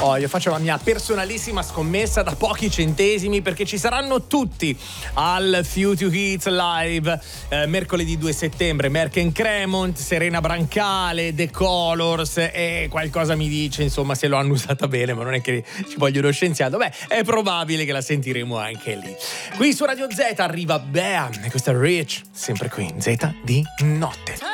Oh, io faccio la mia personalissima scommessa da pochi centesimi, perché ci saranno tutti al Future Hits Live mercoledì 2 settembre. Merck Cremont, Serena Brancale, The Colors, e qualcosa mi dice insomma se lo hanno usata bene, ma non è che ci voglio uno scienziato. Beh, è probabile che la sentiremo anche lì. Qui su Radio Z arriva Bea e questa è Rich, sempre qui in Z di notte.